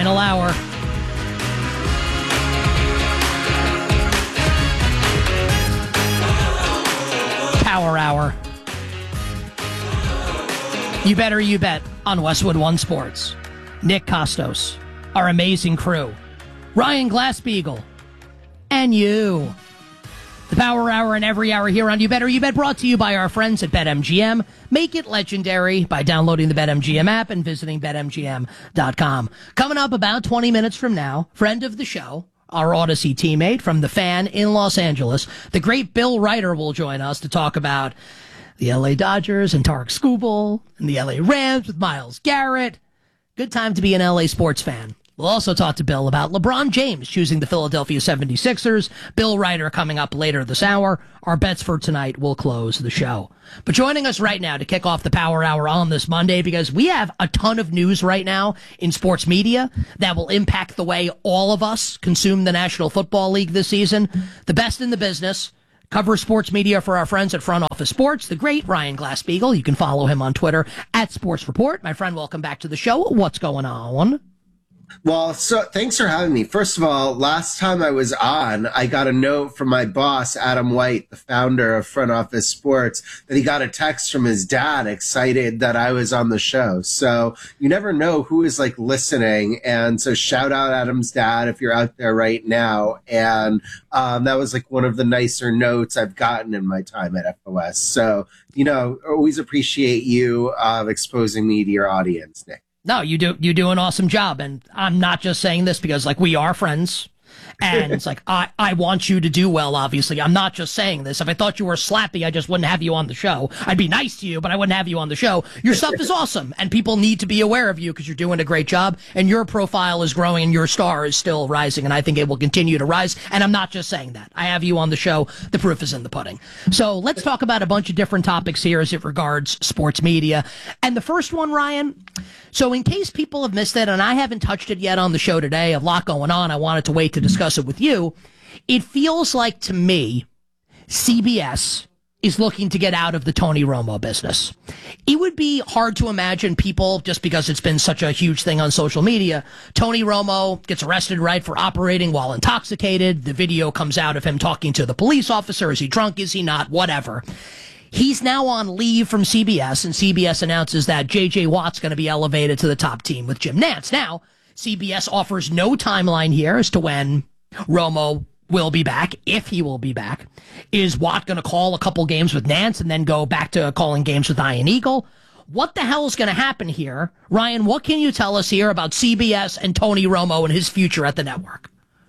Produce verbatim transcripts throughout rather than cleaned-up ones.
Final hour. Power hour. You better, you bet on Westwood One Sports. Nick Costos, our amazing crew, Ryan Glassbeagle, and you. The Power Hour and every hour here on You Better You Bet, brought to you by our friends at BetMGM. Make it legendary by downloading the BetMGM app and visiting Bet M G M dot com. Coming up about twenty minutes from now, friend of the show, our Odyssey teammate from The Fan in Los Angeles, the great Bill Ryder, will join us to talk about the L A Dodgers and Tarek Skubal and the L A Rams with Myles Garrett. Good time to be an L A sports fan. We'll also talk to Bill about LeBron James choosing the Philadelphia seventy-sixers. Bill Ryder coming up later this hour. Our bets for tonight will close the show. But joining us right now to kick off the Power Hour on this Monday, because we have a ton of news right now in sports media that will impact the way all of us consume the National Football League this season. The best in the business. Cover sports media for our friends at Front Office Sports, the great Ryan Glassbeagle. You can follow him on Twitter at Sports Report. My friend, welcome back to the show. What's going on? Well, so thanks for having me. First of all, last time I was on, I got a note from my boss, Adam White, the founder of Front Office Sports, that he got a text from his dad excited that I was on the show. So you never know who is like listening. And so shout out Adam's dad if you're out there right now. And um, that was like one of the nicer notes I've gotten in my time at F O S. So, you know, always appreciate you uh, exposing me to your audience, Nick. No, you do you do an awesome job, and I'm not just saying this because, like, we are friends, and it's like, I, I want you to do well, obviously. I'm not just saying this. If I thought you were slappy, I just wouldn't have you on the show. I'd be nice to you, but I wouldn't have you on the show. Your stuff is awesome, and people need to be aware of you because you're doing a great job, and your profile is growing, and your star is still rising, and I think it will continue to rise, and I'm not just saying that. I have you on the show. The proof is in the pudding. So let's talk about a bunch of different topics here as it regards sports media. And the first one, Ryan... So in case people have missed it, and I haven't touched it yet on the show today, a lot going on, I wanted to wait to discuss it with you. It feels like, to me, C B S is looking to get out of the Tony Romo business. It would be hard to imagine people, just because it's been such a huge thing on social media, Tony Romo gets arrested, right, for operating while intoxicated. The video comes out of him talking to the police officer. Is he drunk? Is he not? Whatever. He's now on leave from C B S, and C B S announces that J J. Watt's going to be elevated to the top team with Jim Nantz. Now, C B S offers no timeline here as to when Romo will be back, if he will be back. Is Watt going to call a couple games with Nantz and then go back to calling games with Ian Eagle? What the hell is going to happen here? Ryan, what can you tell us here about C B S and Tony Romo and his future at the network?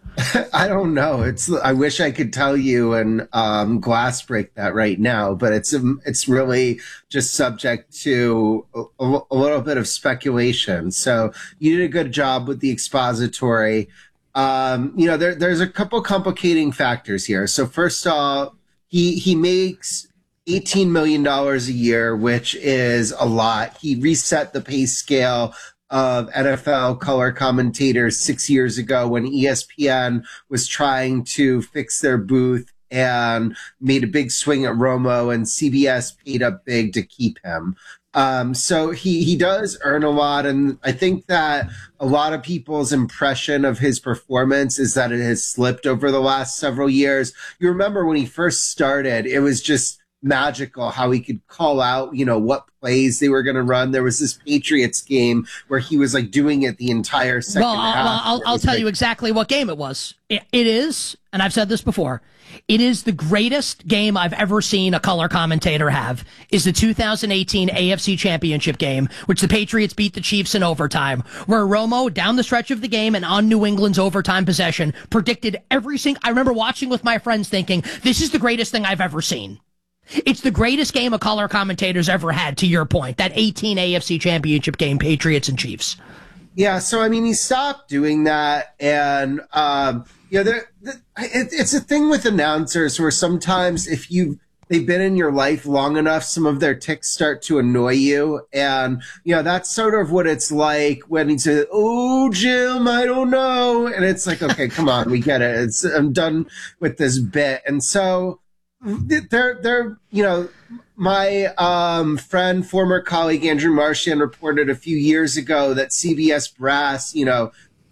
I don't know. It's. I wish I could tell you and um, glass break that right now, but it's um, it's really just subject to a, a little bit of speculation. So you did a good job with the expository. Um, you know, there, there's a couple complicating factors here. So first off, he he makes eighteen million dollars a year, which is a lot. He reset the pay scale of N F L color commentators six years ago when E S P N was trying to fix their booth and made a big swing at Romo, and C B S paid up big to keep him. Um, so he, he does earn a lot, and I think that a lot of people's impression of his performance is that it has slipped over the last several years. You remember when he first started, it was just magical how he could call out, you know, what plays they were going to run. There was this Patriots game where he was like doing it the entire second well, half. Well, I'll, I'll tell like, you exactly what game it was. It, it is, and I've said this before, it is the greatest game I've ever seen a color commentator have, is the two thousand eighteen A F C Championship game, which the Patriots beat the Chiefs in overtime, where Romo, down the stretch of the game and on New England's overtime possession, predicted every single... I remember watching with my friends thinking, this is the greatest thing I've ever seen. It's the greatest game a color commentator's ever had, to your point, that eighteen A F C Championship game, Patriots and Chiefs. Yeah, so, I mean, he stopped doing that, and, um, you know, there, the, it, it's a thing with announcers where sometimes if you they've been in your life long enough, some of their tics start to annoy you, and, you know, that's sort of what it's like when he says, oh, Jim, I don't know, and it's like, okay, come on, we get it. It's, I'm done with this bit, and so... They're, they're, you know, my um, friend, former colleague Andrew Marchand reported a few years ago that C B S brass, you know,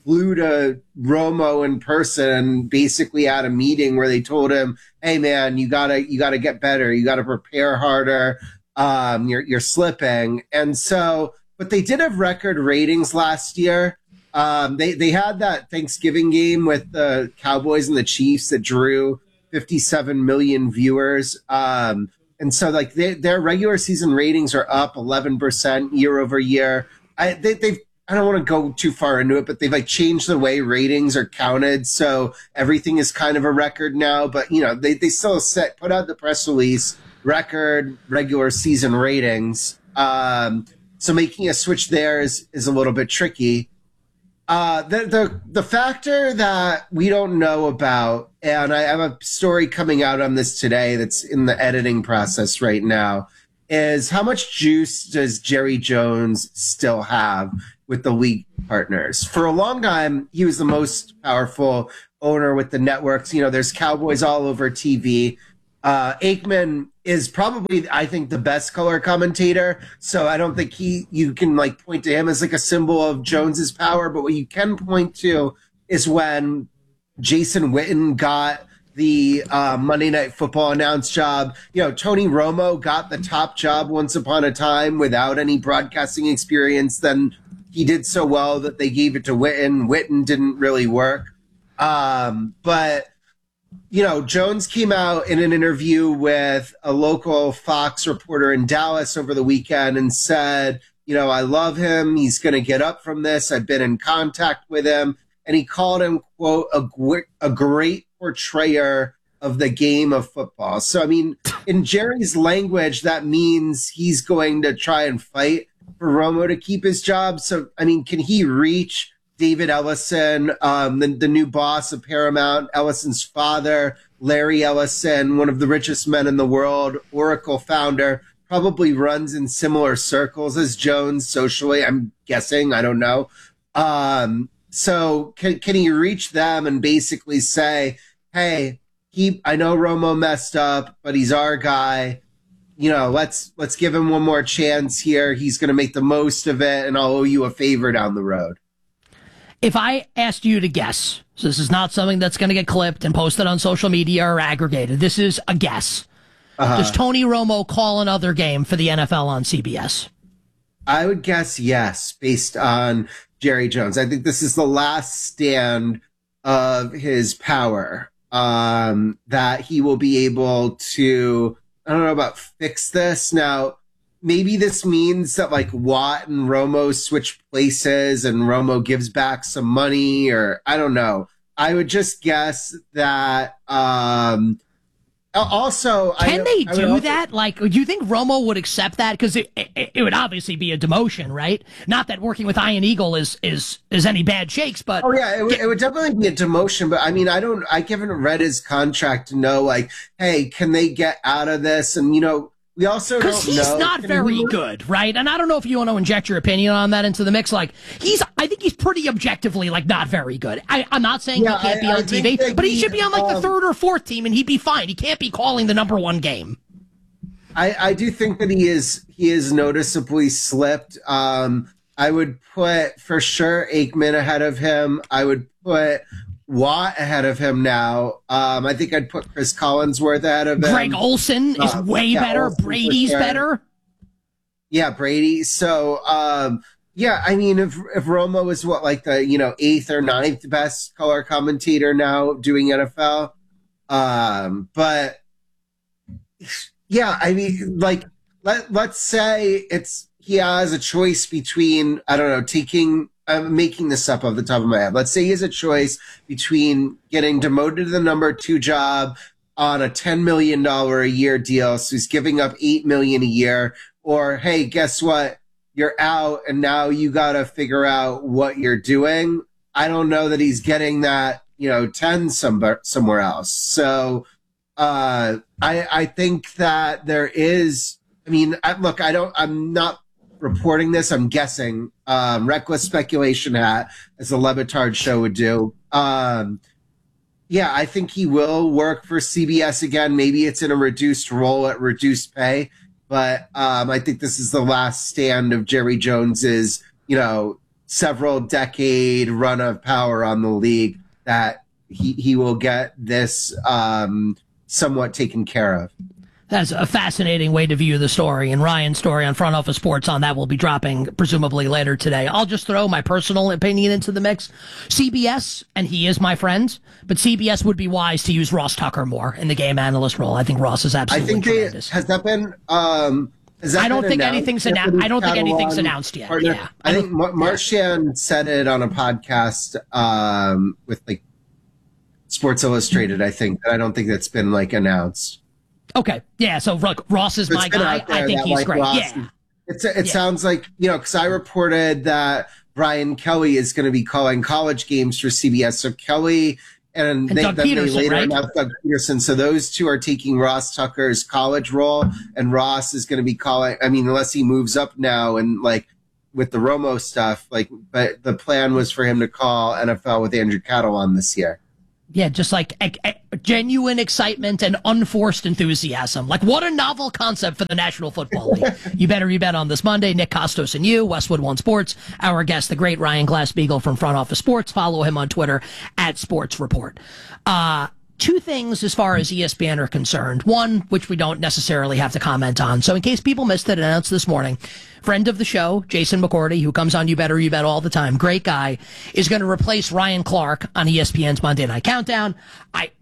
flew to Romo in person and basically had a meeting where they told him, "Hey, man, you gotta you gotta get better. You gotta prepare harder. Um, you're you're slipping." And so, but they did have record ratings last year. Um, they they had that Thanksgiving game with the Cowboys and the Chiefs that drew fifty-seven million viewers. Um, and so, like they, their regular season ratings are up eleven percent year over year. I they, they've I don't want to go too far into it, but they've like changed the way ratings are counted, so everything is kind of a record now. But you know, they they still set put out the press release record regular season ratings. Um, so making a switch there is is a little bit tricky. Uh, the the the factor that we don't know about, and I have a story coming out on this today that's in the editing process right now, is how much juice does Jerry Jones still have with the league partners? For a long time, he was the most powerful owner with the networks. You know, there's Cowboys all over T V. Uh, Aikman is probably, I think, the best color commentator. So I don't think he, you can like point to him as like a symbol of Jones's power. But what you can point to is when Jason Witten got the uh, Monday Night Football announce job. You know, Tony Romo got the top job once upon a time without any broadcasting experience. Then he did so well that they gave it to Witten. Witten didn't really work. Um, but, you know, Jones came out in an interview with a local Fox reporter in Dallas over the weekend and said, you know, I love him. He's going to get up from this. I've been in contact with him. And he called him, quote, a, a great portrayer of the game of football. So, I mean, in Jerry's language, that means he's going to try and fight for Romo to keep his job. So, I mean, can he reach David Ellison, um, the, the new boss of Paramount, Ellison's father, Larry Ellison, one of the richest men in the world, Oracle founder, probably runs in similar circles as Jones socially, I'm guessing. I don't know. Um, so can, can he reach them and basically say, hey, he, I know Romo messed up, but he's our guy. You know, let's let's give him one more chance here. He's going to make the most of it, and I'll owe you a favor down the road. If I asked you to guess, so this is not something that's going to get clipped and posted on social media or aggregated. This is a guess. Uh-huh. Does Tony Romo call another game for the N F L on C B S? I would guess yes, based on Jerry Jones. I think this is the last stand of his power, um, that he will be able to, I don't know about fix this. Now, maybe this means that like Watt and Romo switch places and Romo gives back some money, or I don't know. I would just guess that, um, also, can I, they I do also, that? Like, do you think Romo would accept that? Because it, it it would obviously be a demotion, right? Not that working with Ian Eagle is is is any bad shakes, but oh yeah, it, would, it would definitely be a demotion. But I mean, I don't, I haven't read his contract to know, like, hey, can they get out of this? And you know, we also don't know because he's not can very we, good, right? And I don't know if you want to inject your opinion on that into the mix. Like, he's, I think he's pretty objectively like not very good. I, I'm not saying yeah, he can't I, be on I T V, but he, he should be on like um, the third or fourth team, and he'd be fine. He can't be calling the number one game. I, I do think that he is he is noticeably slipped. Um, I would put for sure Aikman ahead of him. I would put Watt ahead of him now. Um, I think I'd put Chris Collinsworth ahead of him. Greg Olson is uh, way yeah, better. Olsen Brady's sure. better. Yeah, Brady. So, um, yeah, I mean, if if Romo is what, like the, you know, eighth or ninth best color commentator now doing N F L. Um, but yeah, I mean, like, let, let's say it's, he has a choice between, I don't know, taking, I'm making this up off the top of my head. Let's say he has a choice between getting demoted to the number two job on a ten million dollars a year deal. So he's giving up eight million dollars a year. Or, hey, guess what? You're out and now you got to figure out what you're doing. I don't know that he's getting that, you know, ten somewhere, somewhere else. So uh, I, I think that there is, I mean, I, look, I don't, I'm not reporting this. I'm guessing, um, reckless speculation hat, as the Le Batard show would do. Um, yeah, I think he will work for C B S again. Maybe it's in a reduced role at reduced pay. But um, I think this is the last stand of Jerry Jones's, you know, several decade run of power on the league, that he, he will get this um, somewhat taken care of. That's a fascinating way to view the story, and Ryan's story on Front Office Sports on that will be dropping presumably later today. I'll just throw my personal opinion into the mix. C B S, and he is my friend, but C B S would be wise to use Ross Tucker more in the game analyst role. I think Ross is absolutely I think tremendous. They, has that been... Um, has that I don't been think announced? anything's announced. I don't think anything's announced yet. Partner? Yeah, I, I think Mar- Marchand said it on a podcast um, with like Sports Illustrated. I think I don't think that's been like announced. Okay, yeah. So look, Ross is my guy. I think he's like great. Ross, yeah, it's it yeah. sounds like, you know, because I reported that Brian Kelly is going to be calling college games for C B S. So Kelly and, and they, Doug then Peterson, they later right? announced Doug Peterson. So those two are taking Ross Tucker's college role, and Ross is going to be calling. I mean, unless he moves up now and like with the Romo stuff, like, but the plan was for him to call N F L with Andrew Cattle on this year. Yeah, just like a, a genuine excitement and unforced enthusiasm. Like, what a novel concept for the National Football League. You better be bet on this Monday. Nick Costos and you, Westwood One Sports. Our guest, the great Ryan Glass-Beagle from Front Office Sports. Follow him on Twitter at Sports Report. Uh, two things as far as E S P N are concerned. One, which we don't necessarily have to comment on. So in case people missed it, announced this morning, friend of the show, Jason McCourty, who comes on You Better You Bet all the time, great guy, is going to replace Ryan Clark on E S P N's Monday Night Countdown. I,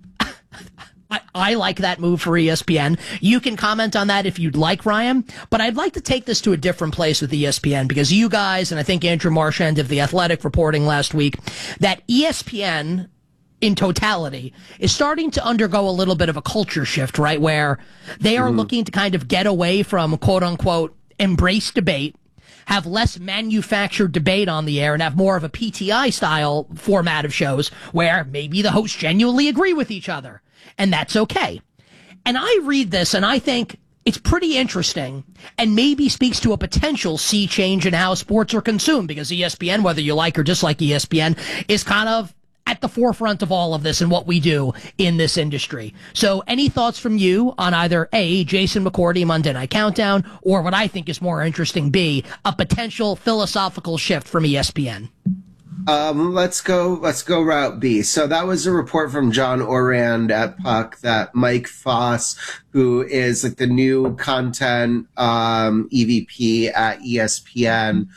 I, I like that move for E S P N. You can comment on that if you'd like, Ryan, but I'd like to take this to a different place with E S P N, because you guys, and I think Andrew Marchand of The Athletic reporting last week, that E S P N in totality is starting to undergo a little bit of a culture shift, right? Where they are mm. looking to kind of get away from quote unquote embrace debate, have less manufactured debate on the air, and have more of a P T I style format of shows where maybe the hosts genuinely agree with each other, and that's okay. And I read this and I think it's pretty interesting, and maybe speaks to a potential sea change in how sports are consumed, because E S P N, whether you like or dislike E S P N, is kind of at the forefront of all of this and what we do in this industry. So any thoughts from you on either A, Jason McCourty, Monday Night Countdown, or what I think is more interesting, B, a potential philosophical shift from E S P N? Um, let's go, let's go route B. So that was a report from John Orand at Puck that Mike Foss, who is like the new content um, E V P at E S P N,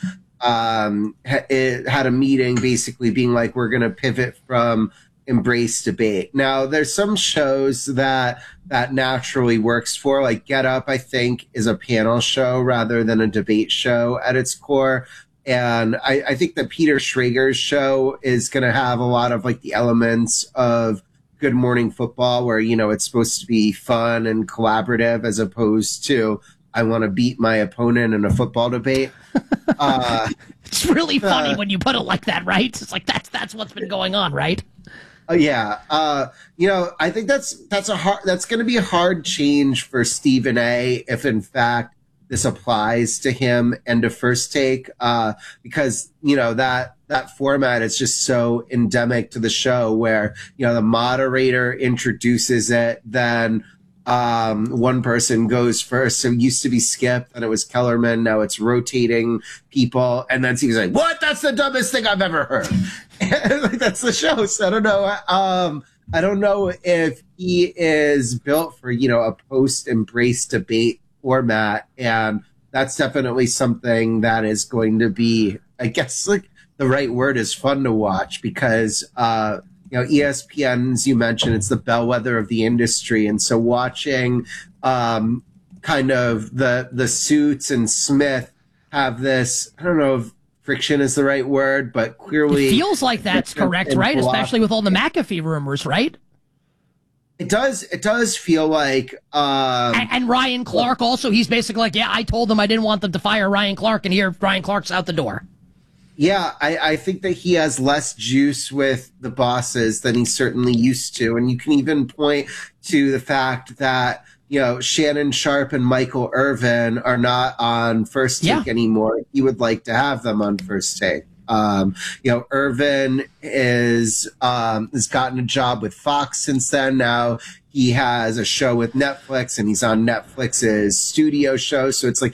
um, it had a meeting basically being like, we're going to pivot from embrace debate. Now, there's some shows that that naturally works for, like Get Up, I think, is a panel show rather than a debate show at its core. And I, I think that Peter Schrager's show is going to have a lot of like the elements of Good Morning Football, where, you know, it's supposed to be fun and collaborative as opposed to I want to beat my opponent in a football debate. Uh, it's really funny uh, when you put it like that, right? It's like that's that's what's been going on, right? Uh, yeah, uh, you know, I think that's that's a hard that's going to be a hard change for Stephen A. if in fact this applies to him and to First Take, uh, because you know that that format is just so endemic to the show, where you know the moderator introduces it, then um one person goes first. So it used to be Skip, and it was Kellerman, now it's rotating people, and then he's like, what, that's the dumbest thing I've ever heard. Like, that's the show. So I don't know, um I don't know if he is built for, you know, a post embrace debate format, and that's definitely something that is going to be, I guess, like the right word is fun to watch, because uh you know, E S P N, as you mentioned, it's the bellwether of the industry. And so watching um, kind of the the Suits and Smith have this, I don't know if friction is the right word, but clearly... It feels like that's correct, right? Block. Especially with all the McAfee rumors, right? It does. It does feel like... Um, and, and Ryan Clark well, also, he's basically like, yeah, I told them I didn't want them to fire Ryan Clark, and here Ryan Clark's out the door. Yeah, I, I think that he has less juice with the bosses than he certainly used to. And you can even point to the fact that, you know, Shannon Sharp and Michael Irvin are not on First Take yeah. anymore. He would like to have them on First Take. Um, you know, Irvin is um, has gotten a job with Fox since then. Now he has a show with Netflix, and he's on Netflix's studio show. So it's like,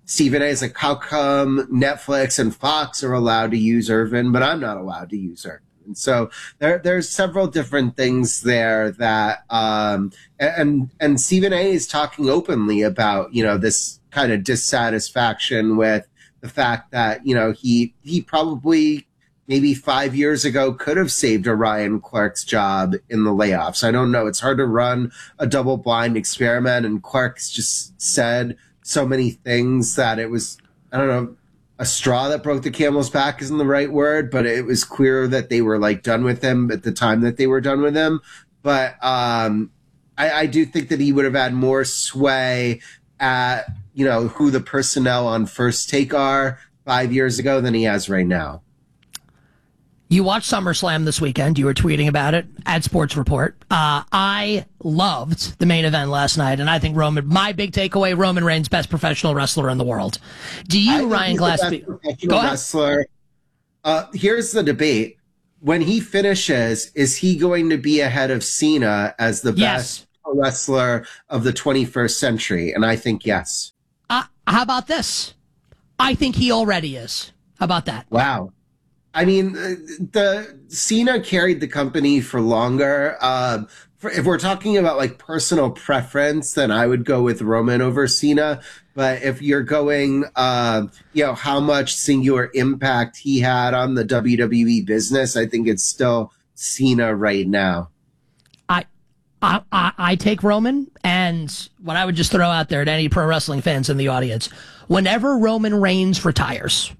Stephen A is like, how come Netflix and Fox are allowed to use Irvin, but I'm not allowed to use Irvin? And so there, there's several different things there that, um, and, and Stephen A is talking openly about, you know, this kind of dissatisfaction with the fact that, you know, he, he probably maybe five years ago could have saved Ryan Clark's job in the layoffs. I don't know. It's hard to run a double blind experiment. And Clark's just said so many things that it was, I don't know, a straw that broke the camel's back isn't the right word, but it was clear that they were like done with him at the time that they were done with him. But um, I, I do think that he would have had more sway at, you know, who the personnel on First Take are five years ago than he has right now. You watched SummerSlam this weekend. You were tweeting about it at Sports Report. Uh, I loved the main event last night, and I think Roman, my big takeaway, Roman Reigns, best professional wrestler in the world. Do you, Ryan Glassby? Go ahead. Wrestler. Uh, here's the debate. When he finishes, is he going to be ahead of Cena as the yes. best wrestler of the twenty-first century? And I think yes. Uh, how about this? I think he already is. How about that? Wow. I mean, the Cena carried the company for longer. Um, for, if we're talking about like personal preference, then I would go with Roman over Cena. But if you're going, uh, you know, how much singular impact he had on the W W E business, I think it's still Cena right now. I, I, I, I take Roman, and what I would just throw out there to any pro wrestling fans in the audience, whenever Roman Reigns retires,